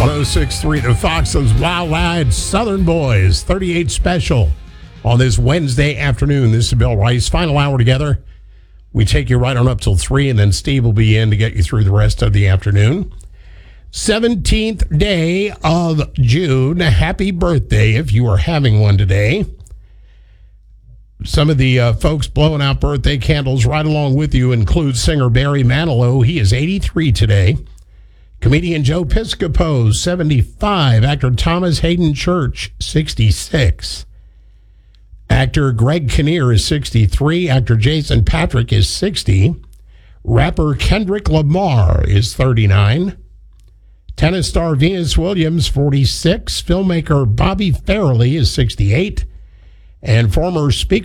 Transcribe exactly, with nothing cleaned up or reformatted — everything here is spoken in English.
one oh six point three The Fox, those wild-eyed Southern boys, thirty-eight special on this Wednesday afternoon. This is Bill Rice. Final hour together. We take you right on up till three, and then Steve will be in to get you through the rest of the afternoon. seventeenth day of June. Happy birthday if you are having one today. Some of the uh, folks blowing out birthday candles right along with you include singer Barry Manilow. He is eighty-three today. Comedian Joe Piscopo, seventy-five. Actor Thomas Hayden Church, sixty-six. Actor Greg Kinnear is sixty-three. Actor Jason Patrick is sixty. Rapper Kendrick Lamar is thirty-nine. Tennis star Venus Williams, forty-six. Filmmaker Bobby Farrelly is sixty-eight. And former Speaker